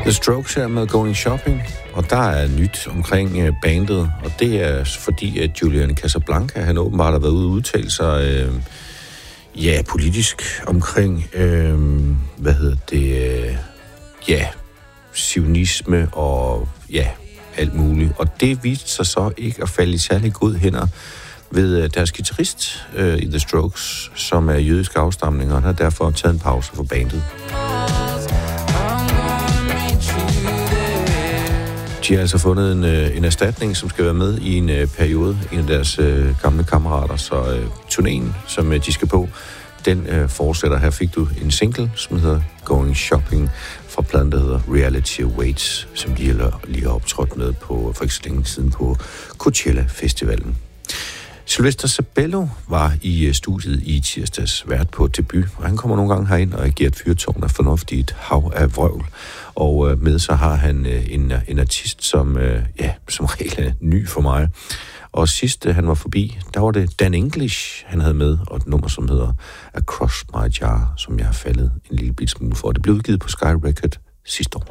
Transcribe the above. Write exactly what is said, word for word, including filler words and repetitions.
The Strokes her med Going Shopping, og der er nyt omkring bandet, og det er fordi, at Julian Casablanca, han åbenbart har været ude og udtale sig, øh, ja, politisk omkring, øh, hvad hedder det, øh, ja, zionisme og ja, alt muligt. Og det viste sig så ikke at falde i særlig god hænder ved deres guitarist øh, i The Strokes, som er jødisk afstamning, og han har derfor taget en pause for bandet. De har altså fundet en, en erstatning, som skal være med i en uh, periode, en af deres uh, gamle kammerater, så uh, turnéen, som uh, de skal på, den uh, fortsætter. Her fik du en single, som hedder Going Shopping, fra pladen, der hedder Reality Awaits, som de lige har optrådt med på, for ikke så længe siden på Coachella Festivalen. Sylvester Sabello var i studiet i tirsdags, vært på debut, og han kommer nogle gange herind og giver et fyrtårn af fornuftigt hav af vrøvl. Og med så har han en, en artist, som, ja, som regel er ny for mig. Og sidst han var forbi, der var det Dan English, han havde med, og et nummer, som hedder Across My Jar, som jeg har faldet en lille bit smule for. Det blev udgivet på Sky Record sidste år.